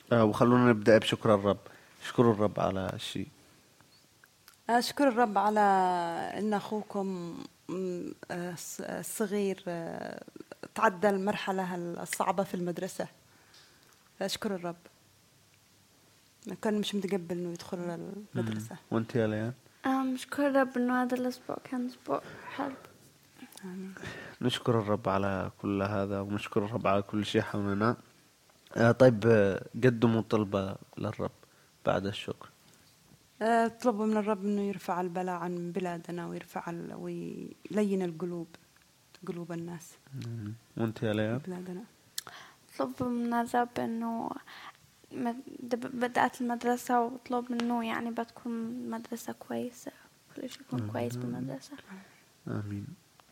وخلونا نبدأ بشكر الرب. اشكروا الرب على الشيء. أشكر الرب على أن أخوكم الصغير تعدى المرحلة الصعبة في المدرسة. أشكر الرب، كان مش متقبل إنه يدخل المدرسة. وأنت يا ليان؟ أشكر الرب إنه هذا الأسبوع كان أسبوع حلو. نشكر الرب على كل هذا ونشكر الرب على كل شيء حولنا. طيب، قدموا طلبة للرب بعد الشكر. اطلبوا من الرب إنه يرفع البلاء عن بلادنا ويلين قلوب الناس. وانت يا ليان؟ بلادنا. اطلب من الرب إنه بدأت المدرسة، واطلب منه يعني بتكون مدرسة كويسة، كل شيء يكون كويس بالمدرسة. آمين.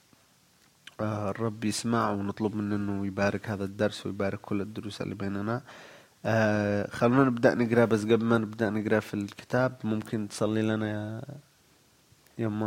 الرب يسمع، ونطلب منه إنه يبارك هذا الدرس ويبارك كل الدروس اللي بيننا. خلونا نبدأ نقرأ، بس قبل ما نبدأ نقرأ في الكتاب ممكن تصلي لنا يا يما؟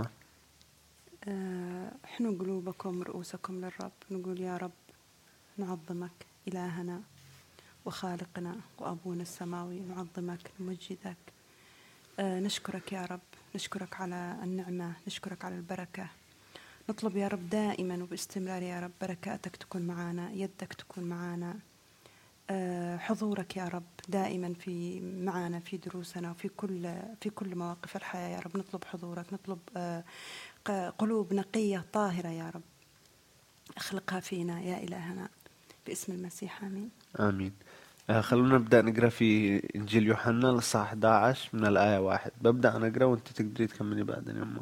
احنوا قلوبكم رؤوسكم للرب، نقول يا رب نعظمك إلهنا وخالقنا وأبونا السماوي، نعظمك نمجدك. نشكرك يا رب، نشكرك على النعمة، نشكرك على البركة. نطلب يا رب دائما وباستمرار يا رب بركاتك تكون معنا، يدك تكون معنا، حضورك يا رب دائما معنا في دروسنا وفي كل مواقف الحياة يا رب. نطلب حضورك، نطلب قلوب نقية طاهرة يا رب، اخلقها فينا يا إلهنا باسم المسيح. آمين. آمين. خلونا نبدأ نقرأ في إنجيل يوحنا الإصحاح 11 من الآية 1. ببدأ أنا أقرأ وأنت تقدري تكملي بعدين يا أمه.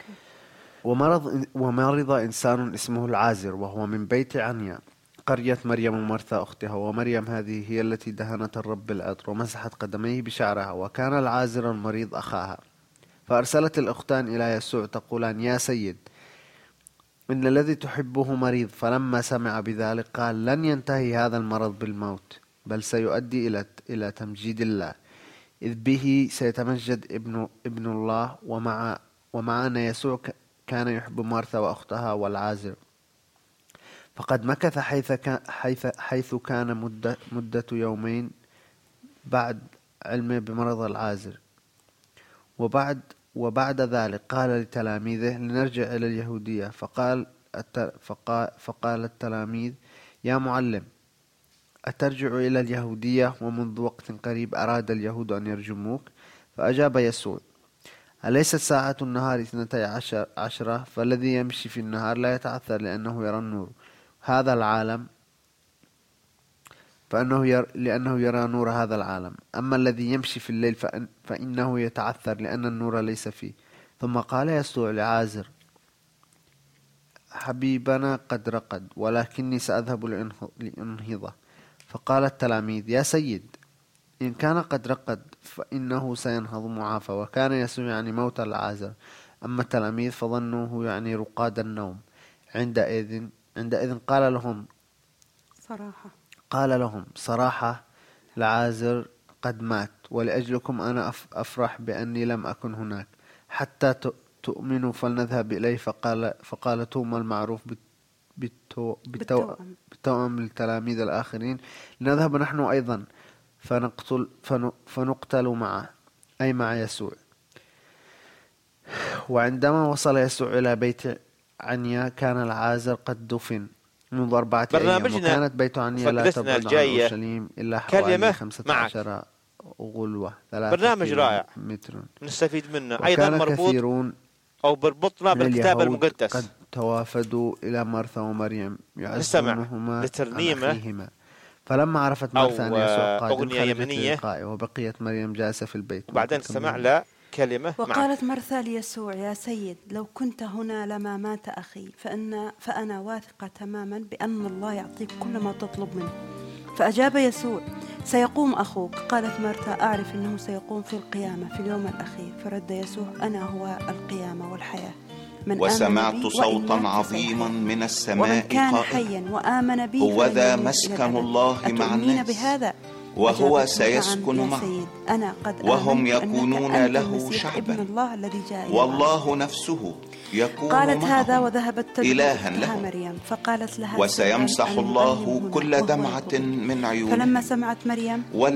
ومرض إنسان اسمه العازر، وهو من بيت عنيا، قرية مريم ومرثى أختها. ومريم هذه هي التي دهنت الرب بالعطر ومسحت قدميه بشعرها، وكان العازر المريض أخاها. فأرسلت الأختان إلى يسوع تقولان: يا سيد، إن الذي تحبه مريض. فلما سمع بذلك قال: لن ينتهي هذا المرض بالموت، بل سيؤدي إلى تمجيد الله، إذ به سيتمجد ابن الله. ومعنا يسوع كان يحب مرثى وأختها والعازر. فقد مكث حيث كان مدة يومين بعد علمه بمرض العازر. وبعد ذلك قال لتلاميذه: لنرجع إلى اليهودية. فقال التلاميذ: يا معلم، أترجع إلى اليهودية ومنذ وقت قريب أراد اليهود أن يرجموك؟ فأجاب يسوع: أليست ساعة النهار 12؟ فالذي يمشي في النهار لا يتعثر لأنه يرى النور هذا العالم، لأنه يرى نور هذا العالم. أما الذي يمشي في الليل فإنه يتعثر لأن النور ليس فيه. ثم قال يسوع لعازر: حبيبنا قد رقد، ولكني سأذهب لأنهضه. فقال التلاميذ: يا سيد، إن كان قد رقد فإنه سينهض معافى. وكان يسوع يعني موت العازر. أما التلاميذ فظنوه يعني رقاد النوم. عندئذ قال لهم صراحة: العازر قد مات، ولأجلكم أنا أفرح بأني لم أكن هناك حتى تؤمنوا. فلنذهب إليه. فقال توما المعروف بالتوأم للتلاميذ الآخرين: لنذهب نحن أيضا فنقتل معه، أي مع يسوع. وعندما وصل يسوع إلى بيت عنيا كان العازر قد دفن منذ 4 أيام. وكانت بيت عنيا لا تبعد عن أورشليم إلا حوالي 15 غلوة، 3 متر. نستفيد منه أيضا مربوط أو بربطنا بالكتاب المقدس. قد توافدوا إلى مرثى ومريم يعزونهما أخيهما. فلما عرفت مرثى أن يسوع قادم خرجت للقائه، وبقيت مريم جالسة في البيت. وبعدين سمع له كلمة. وقالت مرثى ليسوع: يا سيد، لو كنت هنا لما مات أخي. فأنا واثقة تماما بأن الله يعطيك كل ما تطلب منه. فأجاب يسوع: سيقوم أخوك. قالت مرثى: أعرف أنه سيقوم في القيامة في اليوم الأخير. فرد يسوع: أنا هو القيامة والحياة. وسمعت صوتا عظيما من السماء قائلا: هو ذا مسكن الله مع الناس، وهو سيسكن معه، وهم يكونون له شعبا، والله نفسه يكون قالت معه هذا وذهبت إلها له. مريم فقالت لها: وسيمسح الله كل دمعة من عيونهم. فلما سمعت مريم